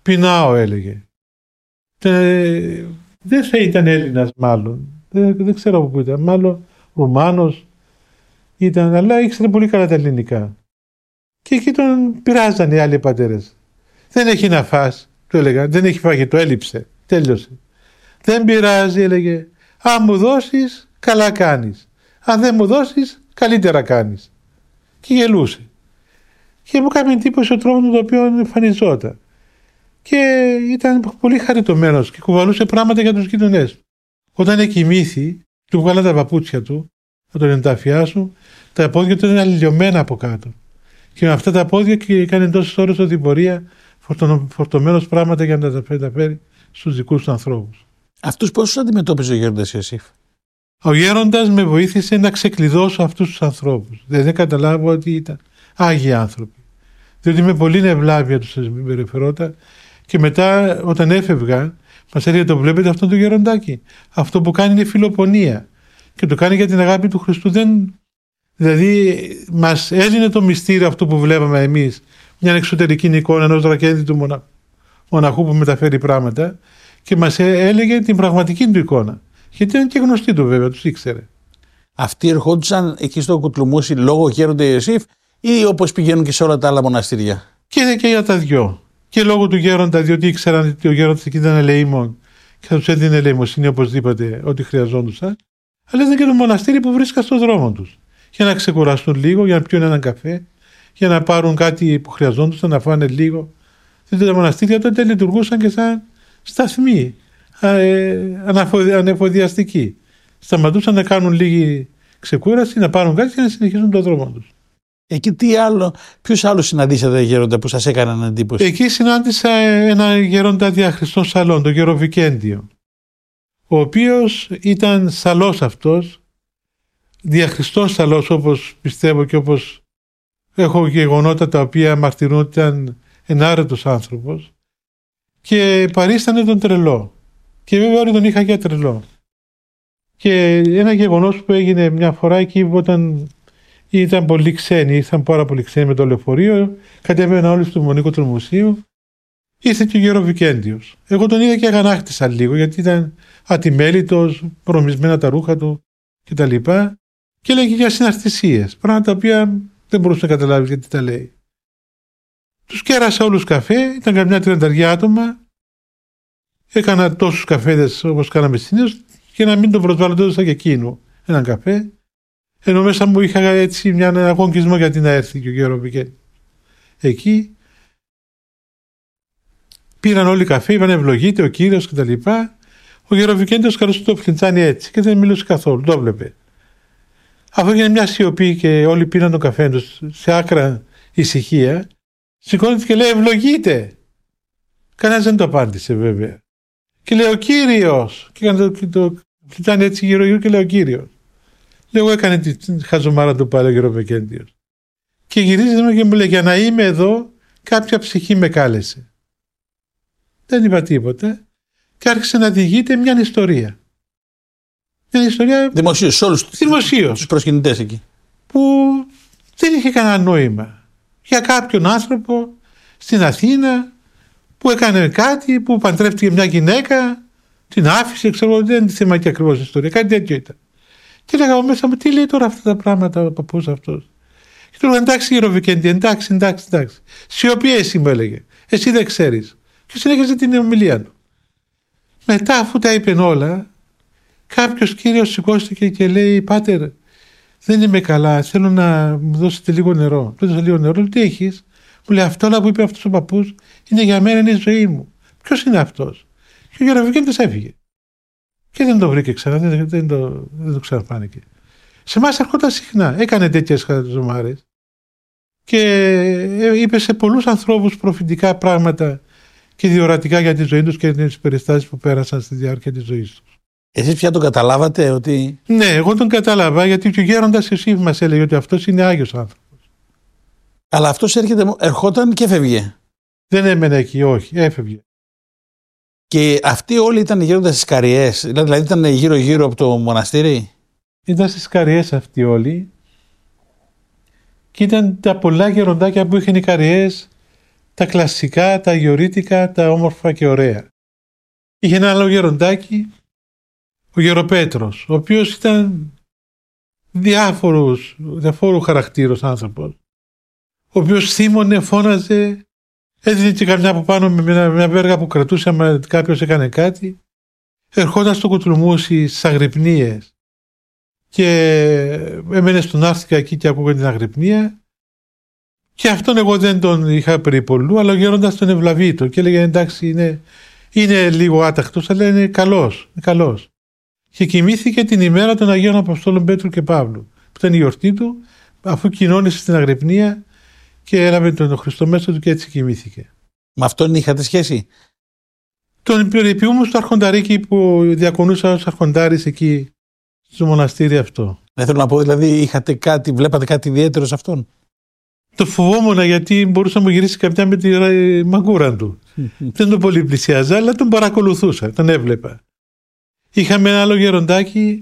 Πεινάω, έλεγε. Δεν θα ήταν Έλληνας μάλλον. Δεν ξέρω από πού ήταν. Μάλλον Ρουμάνος ήταν, αλλά ήξερε πολύ καλά τα ελληνικά. Και εκεί τον πειράζαν οι άλλοι πατέρες. Δεν έχει να φας, του έλεγαν. Δεν έχει φαγητό, έλειψε. Τέλειωσε. Δεν πειράζει, έλεγε. Αν μου δώσεις, καλά κάνεις. Αν δεν μου δώσεις, καλύτερα κάνεις. Και γελούσε. Και μου έκανε εντύπωση ο τρόπος με τον οποίο εμφανιζόταν. Και ήταν πολύ χαριτωμένος και κουβαλούσε πράγματα για τους γειτονές. Όταν εκοιμήθη, του βγάλαν τα παπούτσια του, να τον ενταφιάσουν, τα πόδια του ήταν αλληλιωμένα από κάτω. Και με αυτά τα πόδια και έκανε τόσες ώρες οδηπορία, φορτωμένος πράγματα για να τα φέρει στους δικούς του ανθρώπους. Αυτούς πώς τους αντιμετώπιζε ο γέροντας Ιωσήφ? Ο γέροντας με βοήθησε να ξεκλειδώσω αυτούς τους ανθρώπους. Δεν καταλάβω ότι ήταν άγιοι άνθρωποι. Διότι με πολύ ευλάβεια τους συμπεριφερόταν και μετά όταν έφευγαν μας έλεγε, το βλέπετε αυτό το γεροντάκι? Αυτό που κάνει είναι φιλοπονία και το κάνει για την αγάπη του Χριστού. Δηλαδή μας έδινε το μυστήριο αυτό που βλέπαμε εμείς, μια εξωτερική εικόνα ενός δρακέντητου μοναχού που μεταφέρει πράγματα, και μας έλεγε την πραγματική του εικόνα. Γιατί ήταν και γνωστή του βέβαια, τους ήξερε. Αυτοί ερχόντουσαν εκεί στο Κουτλουμούσι λόγω γέροντα Ιωσήφ ή όπως πηγαίνουν και σε όλα τα άλλα μοναστήρια? Και για τα δυο. Και λόγω του γέροντα, διότι ήξεραν ότι ο γέροντας εκεί ήταν ελεήμων και θα τους έδινε ελεημοσύνη οπωσδήποτε ό,τι χρειαζόντουσαν. Αλλά ήταν και το μοναστήρι που βρίσκαν στον δρόμο τους. Για να ξεκουραστούν λίγο, για να πιούν έναν καφέ, για να πάρουν κάτι που χρειαζόντουσαν, να φάνε λίγο. Δηλαδή τα μοναστήρια τότε λειτουργούσαν και σαν σταθμοί ανεφοδιαστικοί. Σταματούσαν να κάνουν λίγη ξεκούραση, να πάρουν κάτι και να συνεχίσουν τον δρόμο τους. Εκεί ποιους άλλους συναντήσατε γέροντα που σας έκαναν εντύπωση? Εκεί συνάντησα ένα γέροντα διαχριστών σαλών, τον γέρο Βικέντιο, ο οποίος ήταν σαλός αυτός, διαχριστών σαλός, όπως πιστεύω και όπως έχω γεγονότα τα οποία μαρτυρούν ότι ήταν ενάρετος άνθρωπος, και παρίστανε τον τρελό. Και βέβαια όλοι τον είχαν για τρελό. Και ένα γεγονός που έγινε μια φορά εκεί, όταν ήταν πολύ ξένοι, ήρθαν πάρα πολύ ξένοι με το λεωφορείο, κατέβαιναν όλοι στο Μονίκο του Μουσείου, ήρθε και ο γέρο Βικέντιος. Εγώ τον είδα και αγανάκτησα λίγο, γιατί ήταν ατιμέλητος, προμισμένα τα ρούχα του κτλ. Και λέγει για συναρτησίες, πράγματα τα οποία δεν μπορούσε να καταλάβει γιατί τα λέει. Τους κέρασα όλους καφέ, ήταν καμιά 30 άτομα, έκανα τόσους καφέδες όπως κάναμε συνήθως, και να μην τον προσβάλλω, έδωσα και εκείνο έναν καφέ, ενώ μέσα μου είχα έτσι ένα αγωνισμό γιατί να έρθει και ο γέρο Βικέντιος. Εκεί πήραν όλοι καφέ, είπαν ευλογείται ο Κύριος κτλ. Ο γέρο Βικέντιος καλούσε το φλιτζάνι έτσι και δεν μιλούσε καθόλου, το έβλεπε. Αφού έγινε μια σιωπή και όλοι πήραν τον καφέ τους σε άκρα ησυχία, σηκώνεται και λέει ευλογείται. Κανένας δεν το απάντησε βέβαια. Και λέει ο Κύριος. Και έκανε το φλιτζάνι έτσι γύρω και λέει ο Κύριος. Λέω έκανε τη χαζομάρα του πάλι ο γέρο Βικέντιος. Και γυρίζει και μου λέει, για να είμαι εδώ κάποια ψυχή με κάλεσε. Δεν είπα τίποτα και άρχισε να διηγείται μια ιστορία. Μια ιστορία δημοσίως, σε όλους τους προσκυνητές εκεί. Που δεν είχε κανένα νόημα. Για κάποιον άνθρωπο στην Αθήνα που έκανε κάτι, που παντρεύτηκε μια γυναίκα, την άφησε, ξέρω, δεν είναι θέμα και ακριβώς ιστορία, κάτι τέτοιο ήταν. Και λέγαμε μέσα μου, τι λέει τώρα αυτά τα πράγματα ο παππούς αυτός? Και του έλεγα, εντάξει γέρο Βικέντιο, εντάξει. Σιωπή εσύ, μου έλεγε. Εσύ δεν ξέρεις. Και συνέχιζε την ομιλία του. Μετά, αφού τα είπε όλα, κάποιος κύριος σηκώστηκε και λέει, πάτερ, δεν είμαι καλά, θέλω να μου δώσετε λίγο νερό. Του έδωσα λίγο νερό, τι έχεις? Μου λέει, αυτό όλα που είπε αυτός ο παππούς είναι για μένα, είναι η ζωή μου. Ποιος είναι αυτός? Και ο γέρο Βικέντιος έφυγε. Και δεν το βρήκε ξανά, δεν το ξαναφάνηκε. Σε εμάς ερχόταν συχνά, έκανε τέτοιες χαζομάρες και είπε σε πολλούς ανθρώπους προφητικά πράγματα και διορατικά για τη ζωή τους και τις περιστάσεις που πέρασαν στη διάρκεια της ζωής τους. Εσείς πια τον καταλάβατε ότι... Ναι, εγώ τον κατάλαβα, γιατί και ο γέροντας Ιωσήφ μας έλεγε ότι αυτός είναι άγιος άνθρωπος. Αλλά αυτός ερχόταν και έφευγε. Δεν έμενε εκεί, όχι, έφευγε. Και αυτοί όλοι ήταν γέροντας στις Καριές, δηλαδή ήταν γύρω-γύρω από το μοναστήρι. Ήταν στις Καριές αυτοί όλοι και ήταν τα πολλά γεροντάκια που είχαν οι Καριές, τα κλασικά, τα αγιορείτικα, τα όμορφα και ωραία. Είχε ένα άλλο γεροντάκι, ο Γεροπέτρος, ο οποίος ήταν διαφόρου χαρακτήρος άνθρωπος, ο οποίος θύμωνε, φώναζε, έδινε και καμιά από πάνω με μια βέργα που κρατούσε άμα κάποιος έκανε κάτι, ερχόταν στο Κουτλουμούσι στις αγρυπνίες και έμενε στον Άρθικα εκεί και ακούγανε την αγρυπνία, και αυτόν εγώ δεν τον είχα περιπολού, αλλά ο γέροντας τον ευλαβείτο και έλεγε εντάξει είναι λίγο άταχτος, αλλά είναι καλός. Και κοιμήθηκε την ημέρα των Αγίων Αποστόλων Πέτρου και Παύλου, που ήταν η γιορτή του, αφού κοινώνησε στην αγρυπνία και έλαβε τον Χριστό μέσα του και έτσι κοιμήθηκε. Με αυτόν είχατε σχέση? Τον περιποιούμε στο αρχονταρίκι που διακονούσα ως αρχοντάρης εκεί στο μοναστήρι αυτό. Δεν θέλω να πω, δηλαδή βλέπατε κάτι ιδιαίτερο σε αυτόν? Το φοβόμουν γιατί μπορούσε να μου γυρίσει κάποια με τη μαγκούρα του. Δεν τον πολύ πλησιάζα, αλλά τον παρακολουθούσα, τον έβλεπα. Είχαμε ένα άλλο γεροντάκι,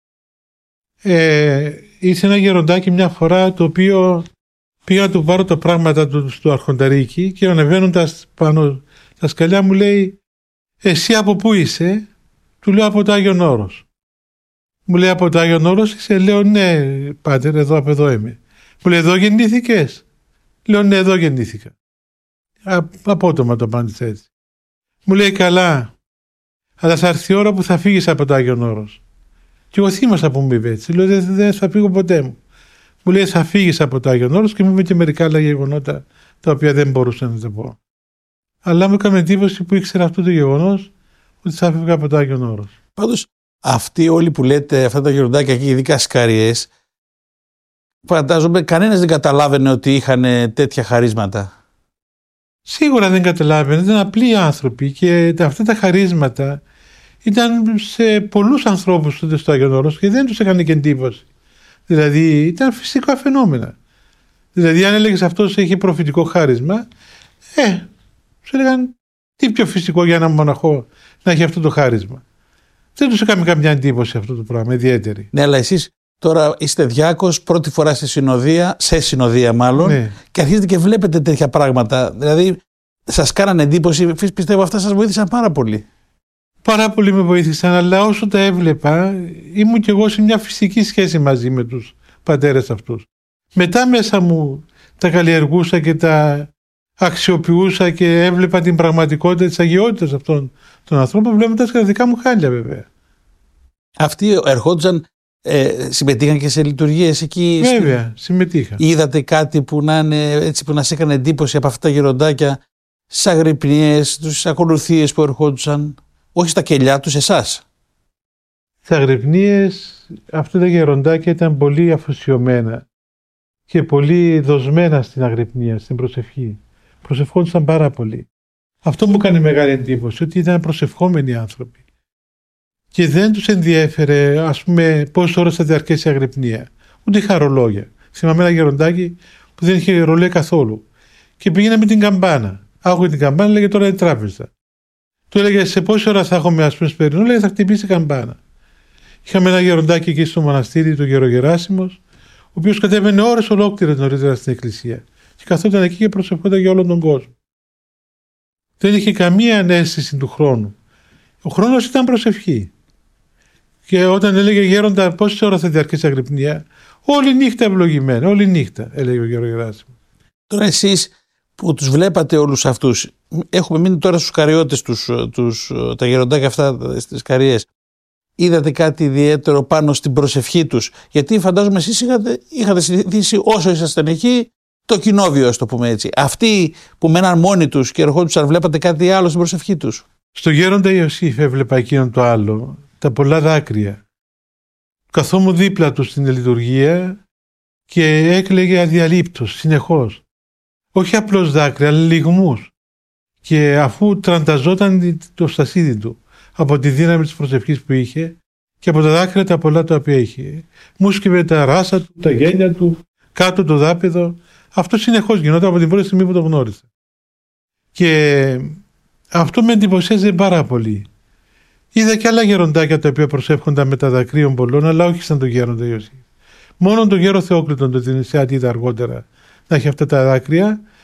ήρθε ένα γεροντάκι μια φορά, το οποίο πήγα να του πάρω τα πράγματα του στο αρχονταρίκι και ανεβαίνοντας πάνω τα σκαλιά μου λέει «Εσύ από πού είσαι?» Του λέω «Από το Άγιον Όρος». Μου λέει «Από το Άγιον Όρος είσαι?» Λέω «Ναι πάτερ, από εδώ είμαι». Μου λέει «Εδώ γεννήθηκες?» Λέω «Ναι, εδώ γεννήθηκα». Απότομα το απάντησε έτσι. Μου λέει «Καλά, αλλά θα έρθει η ώρα που θα φύγεις από το Άγιον Όρος». Και εγώ θύμασα που μου είπε έτσι. Λέω «Δεν θα φύγω ποτέ μου». Μου λέει «Θα φύγεις από το Άγιον Όρος» και μου είπε και μερικά άλλα γεγονότα τα οποία δεν μπορούσα να τα πω. Αλλά μου έκανε εντύπωση που ήξερα αυτό το γεγονός, ότι θα φύγω από το Άγιον Όρος. Πάντως αυτοί όλοι που λέτε, αυτά τα γεροντάκια εκεί, ειδικά σκαριές, φαντάζομαι κανένας δεν καταλάβαινε ότι είχαν τέτοια χαρίσματα. Σίγουρα δεν καταλάβαινε, ήταν απλοί άνθρωποι και αυτά τα χαρίσματα ήταν σε πολλούς ανθρώπους τότε στο Άγιον Όρος και δεν τους έκανε και εντύπωση. Δηλαδή ήταν φυσικά φαινόμενα. Δηλαδή αν έλεγες αυτός έχει προφητικό χάρισμα, σου έλεγαν τι πιο φυσικό για έναν μοναχό να έχει αυτό το χάρισμα. Δεν τους έκανε καμιά εντύπωση αυτό το πράγμα, ιδιαίτερη. Ναι, αλλά εσείς τώρα είστε διάκος, πρώτη φορά σε συνοδεία μάλλον, ναι. Και αρχίζετε και βλέπετε τέτοια πράγματα. Δηλαδή σας κάνανε εντύπωση, πιστεύω αυτά σας βοήθησαν πάρα πολύ. Πάρα πολύ με βοήθησαν, αλλά όσο τα έβλεπα ήμουν κι εγώ σε μια φυσική σχέση μαζί με τους πατέρες αυτούς. Μετά μέσα μου τα καλλιεργούσα και τα αξιοποιούσα και έβλεπα την πραγματικότητα της αγιότητας αυτών των ανθρώπων, βλέποντας και τα δικά μου χάλια βέβαια. Αυτοί ερχόντουσαν, συμμετείχαν και σε λειτουργίες εκεί? Βέβαια, συμμετείχαν. Είδατε κάτι που να είναι έτσι, που να σε έκανε εντύπωση από αυτά τα γεροντάκια, στις αγρυπνίες, στις ακολουθίες που ερχόντουσαν, όχι στα κελιά τους, εσάς? Στις αγρυπνίες αυτά τα γεροντάκια ήταν πολύ αφοσιωμένα και πολύ δοσμένα στην αγρυπνία, στην προσευχή. Προσευχόντουσαν πάρα πολύ. Αυτό μου έκανε μεγάλη εντύπωση, ότι ήταν προσευχόμενοι άνθρωποι. Και δεν τους ενδιέφερε, ας πούμε, πόσες ώρες θα διαρκέσει η αγρυπνία. Ούτε είχα ρολόγια. Θυμάμαι ένα γεροντάκι που δεν είχε ρολέ καθόλου. Και πήγαινε με την καμπάνα. Άκουγε την καμπάνα, λέγε τώρα είναι τράπεζα. Του έλεγε σε πόση ώρα θα έχουμε, ας πούμε, σπερινό, λέγε θα χτυπήσει η καμπάνα. Είχαμε ένα γεροντάκι εκεί στο μοναστήρι, τον Γερογεράσιμος, ο οποίος κατέβαινε ώρες ολόκληρες νωρίτερα στην εκκλησία. Και καθόταν εκεί και προσευχόταν για όλον τον κόσμο. Δεν είχε καμία ανέστηση του χρόνου. Ο χρόνος ήταν προσευχή. Και όταν έλεγε γέροντα πόση ώρα θα διαρκέσει η αγρυπνία, όλη νύχτα ευλογημένα, όλη νύχτα, έλεγε ο Γερογεράσιμος. Τώρα εσείς που τους βλέπατε όλους αυτούς, έχουμε μείνει τώρα στους καριώτες τα γεροντάκια αυτά στις καριές. Είδατε κάτι ιδιαίτερο πάνω στην προσευχή τους? Γιατί φαντάζομαι εσείς είχατε συνηθίσει όσο ήσασταν εκεί το κοινόβιο, ας το πούμε έτσι. Αυτοί που μέναν μόνοι τους και ερχόντουσαν, βλέπατε κάτι άλλο στην προσευχή τους? Στο γέροντα Ιωσήφ έβλεπα εκείνον το άλλο, τα πολλά δάκρυα. Καθόμουν δίπλα του στην λειτουργία και έκλαιγε αδιαλείπτως, συνεχώς. Όχι απλώς δάκρυα, αλλά λυγμούς. Και αφού τρανταζόταν το στασίδι του από τη δύναμη της προσευχής που είχε και από τα δάκρυα τα πολλά τα οποία είχε. Μου σκύβε τα ράσα του, τα γένια του, κάτω το δάπεδο. Αυτό συνεχώς γινόταν από την πρώτη στιγμή που το γνώρισα. Και αυτό με εντυπωσίαζε πάρα πολύ. Είδα και άλλα γεροντάκια τα οποία προσεύχονταν με τα δακρύων πολλών, αλλά όχι σαν τον γέροντα Ιωσήφ. Μόνο τον γέρο Θεόκλητον, τον Δινησιάτη, είδα αργότερα να έχει αυτά τα δάκρυα,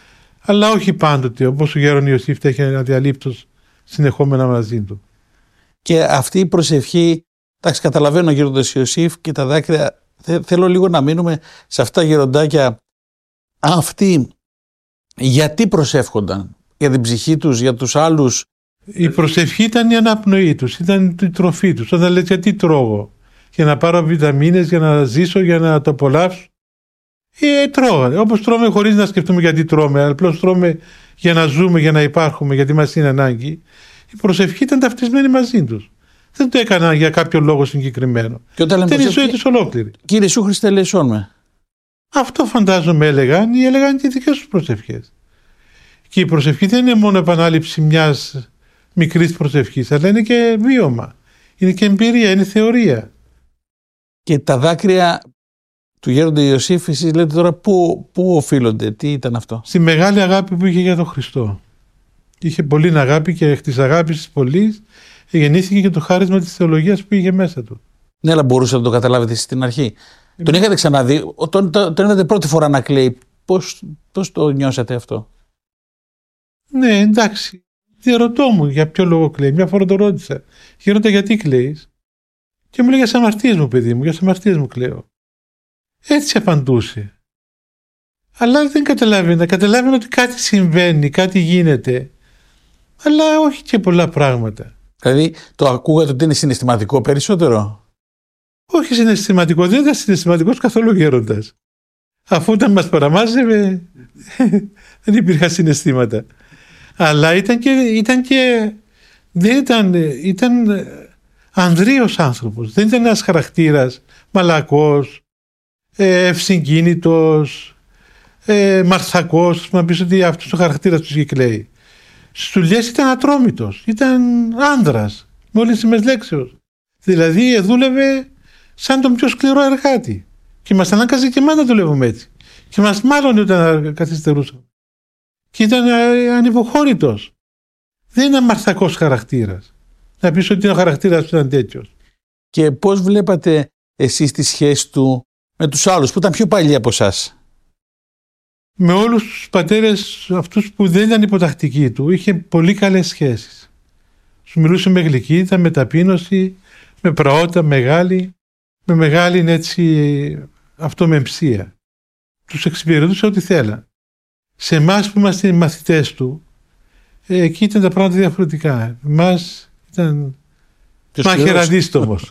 Αλλά όχι πάντοτε, όπως ο γέρον Ιωσήφ έχει ένα διαλείπτος συνεχόμενα μαζί του. Και αυτή η προσευχή, εντάξει, καταλαβαίνω γέροντας Ιωσήφ και τα δάκρυα, θέλω λίγο να μείνουμε σε αυτά τα γεροντάκια. Αυτοί γιατί προσεύχονταν? Για την ψυχή τους, για τους άλλους? Η προσευχή ήταν η αναπνοή τους, ήταν η τροφή τους. Όταν λες γιατί τρώγω, για να πάρω βιταμίνες, για να ζήσω, για να το απολαύσω. Τρώγανε. Όπως τρώμε χωρίς να σκεφτούμε γιατί τρώμε, απλώς τρώμε για να ζούμε, για να υπάρχουμε, γιατί μας είναι ανάγκη. Η προσευχή ήταν ταυτισμένη μαζί τους. Δεν το έκαναν για κάποιο λόγο συγκεκριμένο. Ήταν η ζωή τους ολόκληρη. Κύριε Ιησού Χριστέ, ελεησόν με. Αυτό φαντάζομαι έλεγαν, ή έλεγαν και οι δικές τους προσευχές. Και η προσευχή δεν είναι μόνο επανάληψη μιας μικρής προσευχής, αλλά είναι και βίωμα. Είναι και εμπειρία, είναι θεωρία. Και τα δάκρυα του γέροντα Ιωσήφ, εσείς λέτε τώρα πού οφείλονται, τι ήταν αυτό? Στη μεγάλη αγάπη που είχε για τον Χριστό. Είχε πολύ αγάπη και εκ της αγάπης της πολλής γεννήθηκε και το χάρισμα της θεολογίας που είχε μέσα του. Ναι, αλλά μπορούσατε να το καταλάβετε στην αρχή. Τον είχατε ξαναδεί, τον είδατε πρώτη φορά να κλαίει. Πώς το νιώσατε αυτό? Ναι, εντάξει. Διαρωτώ μου για ποιο λόγο κλαίει. Μια φορά το ρώτησα. Γέροντα, γιατί κλαίεις? Και μου λέει για τις αμαρτίες μου, παιδί μου, για τις αμαρτίες μου κλαίω. Έτσι απαντούσε. Αλλά δεν καταλάβαινα. Καταλάβαινα ότι κάτι συμβαίνει, κάτι γίνεται. Αλλά όχι και πολλά πράγματα. Δηλαδή το ακούγατε ότι είναι συναισθηματικό περισσότερο? Όχι συναισθηματικό, δεν ήταν συναισθηματικός καθόλου γέροντας. Αφού όταν μας παραμάζευε δεν υπήρχαν συναισθήματα. Αλλά ήταν ανδρείος άνθρωπος. Δεν ήταν ένας χαρακτήρας μαλακός, ευσυγκίνητος, μαρθακός. Να πεις ότι αυτός ο χαρακτήρας του κυκλαίει. Στις δουλειές ήταν ατρόμητος, ήταν άνδρας, με όλες τις λέξεως. Δηλαδή δούλευε σαν τον πιο σκληρό εργάτη. Και μας ανάγκαζε και εμάς να δουλεύουμε έτσι. Και μας μάλλον όταν καθυστερούσαμε. Και ήταν ανυποχώρητος. Δεν ήταν μαρθακός χαρακτήρας. Να πεις ότι ο χαρακτήρας του ήταν τέτοιος. Και πώς βλέπατε εσείς τη σχέση του με τους άλλους που ήταν πιο παλιοί από εσάς? Με όλους τους πατέρες αυτούς που δεν ήταν υποτακτικοί του είχε πολύ καλές σχέσεις. Τους μιλούσε με γλυκύτητα, με ταπείνωση, με πραότητα μεγάλη, με μεγάλη έτσι αυτομεμψία. Τους εξυπηρετούσε ό,τι θέλα. Σε εμάς που είμαστε μαθητές του, εκεί ήταν τα πράγματα διαφορετικά. Εμάς ήταν μαχαιραδίστομος.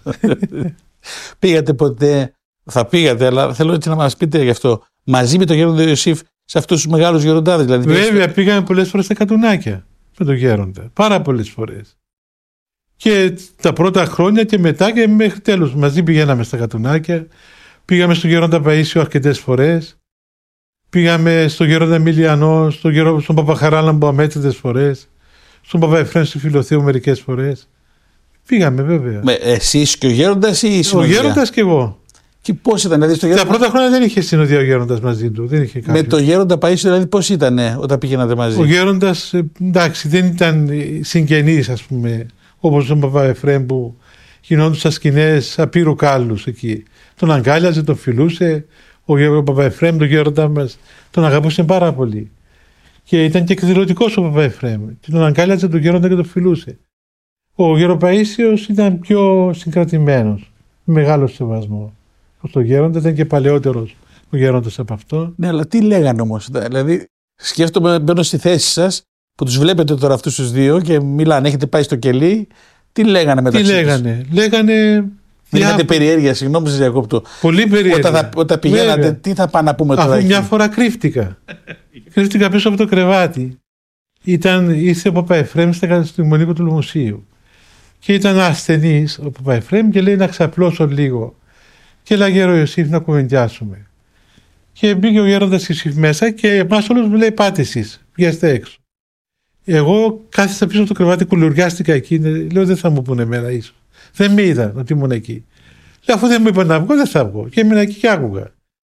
Πήγατε ποτέ, θα πήγατε, αλλά θέλω έτσι να μας πείτε γι' αυτό, μαζί με τον γέροντα Ιωσήφ σε αυτούς τους μεγάλους γεροντάδες? Δηλαδή, βέβαια, πήγαμε πολλές φορές στα κατουνάκια με τον γέροντα. Πάρα πολλές φορές. Και τα πρώτα χρόνια και μετά και μέχρι τέλος. Μαζί πηγαίναμε στα κατουνάκια. Πήγαμε στον γέροντα Παΐσιο αρκετές φορές. Πήγαμε στον γέροντα Μιλιανό, στον Παπαχαράλαμπο αμέτρητες φορές. Στον Παπαεφρέμ στη Φιλοθέου μερικές φορές. Πήγαμε βέβαια. Εσείς και ο γέροντας ή η συνοδεία? Ο γέροντας και εγώ. Και πώς ήταν, δηλαδή, τα πρώτα χρόνια δεν είχε συνοδεία ο γέροντας μαζί του. Δεν είχε με το γέροντα Παΐσιο, δηλαδή, πώς ήταν όταν πήγαινατε μαζί? Ο γέροντας, εντάξει, δεν ήταν συγγενής, ας πούμε, όπως ο Παπαεφρέμ που γινόντουσαν σκηνές απείρου κάλους εκεί. Τον αγκάλιαζε, τον φιλούσε. Ο Παπαεφρέμ, τον γέροντα μας, τον αγαπούσε πάρα πολύ. Και ήταν και εκδηλωτικός ο Παπαεφρέμ. Τον αγκάλιαζε τον γέροντα και τον φιλούσε. Ο γεροπαΐσιος ήταν πιο συγκρατημένος, μεγάλο σεβασμό. Ο γέροντα ήταν και παλαιότερος ο γέροντας από αυτό. Ναι, αλλά τι λέγανε όμως? Δηλαδή, σκέφτομαι, μπαίνω στη θέση σας που τους βλέπετε τώρα αυτούς τους δύο και μιλάνε, έχετε πάει στο κελί. Τι λέγανε μεταξύ τους? Λέγανε. Είχατε περιέργεια, συγγνώμη σας διακόπτω. Πολύ περιέργεια. Όταν πηγαίνατε, βέβαια, τι θα πάνε να πούμε τώρα? Αφού μια φορά κρύφτηκα. Κρύφτηκα πίσω από το κρεβάτι. Ήρθε ο Παπαεφρέμ στην Μονίκο του Λουμουσίου. Και ήταν ασθενής ο Παπαεφρέμ και λέει να ξαπλώσω λίγο. Και έλεγα γέρο Ιωσήφ να κουβεντιάσουμε. Και μπήκε ο γέροντας Ιωσήφ μέσα και εμάς όλους μου λέει πάτε εσείς, βγαίνετε έξω. Εγώ κάθισα πίσω από το κρεβάτι, κουλουριάστηκα εκεί, λέω δεν θα μου πούνε εμένα ίσως. Δεν με είδαν ότι ήμουν εκεί. Λέω αφού δεν μου είπαν να βγω δεν θα βγω. Και έμεινα εκεί και άκουγα.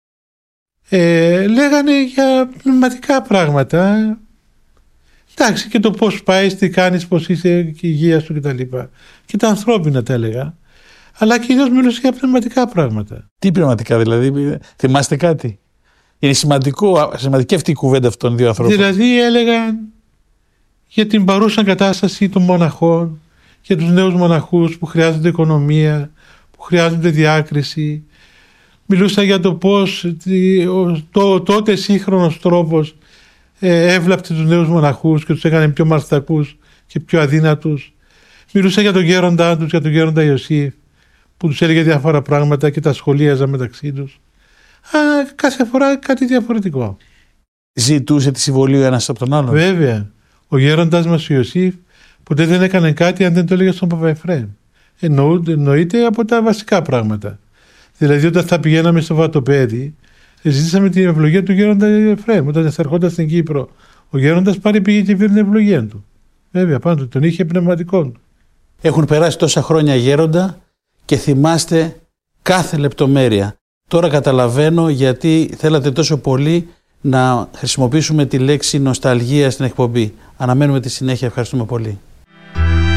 Λέγανε για πνευματικά πράγματα. Εντάξει, και το πώς πάει, τι κάνεις, πώς είσαι και η υγεία σου κτλ. Και τα ανθρώπινα τα έλεγα. Αλλά κυρίως μιλούσε για πνευματικά πράγματα. Τι πνευματικά δηλαδή, θυμάστε κάτι? Είναι σημαντική αυτή η κουβέντα αυτών των δύο ανθρώπων. Δηλαδή έλεγαν για την παρούσα κατάσταση των μοναχών, για τους νέους μοναχούς που χρειάζονται οικονομία, που χρειάζονται διάκριση. Μιλούσαν για το πώς τότε σύγχρονος τρόπος έβλαπτε τους νέους μοναχούς και τους έκανε πιο μαστακούς και πιο αδύνατους. Μιλούσαν για τον γέροντά τους, για τον γέροντα Ιωσήφ, που τους έλεγε διάφορα πράγματα και τα σχολίαζαν μεταξύ τους. Κάθε φορά κάτι διαφορετικό. Ζητούσε τη συμβολή ο ένας από τον άλλον. Βέβαια. Ο γέροντάς μας ο Ιωσήφ ποτέ δεν έκανε κάτι αν δεν το έλεγε στον Παπαεφραίμ. Εννοείται από τα βασικά πράγματα. Δηλαδή, όταν θα πηγαίναμε στο Βατοπέδι, ζητήσαμε την ευλογία του γέροντα Εφραίμ. Όταν θα ερχόταν στην Κύπρο, ο γέροντας πάλι πήγε και πήρε την ευλογία του. Βέβαια, πάντοτε τον είχε πνευματικό του. Έχουν περάσει τόσα χρόνια γέροντα και θυμάστε κάθε λεπτομέρεια. Τώρα καταλαβαίνω γιατί θέλατε τόσο πολύ να χρησιμοποιήσουμε τη λέξη νοσταλγία στην εκπομπή. Αναμένουμε τη συνέχεια. Ευχαριστούμε πολύ.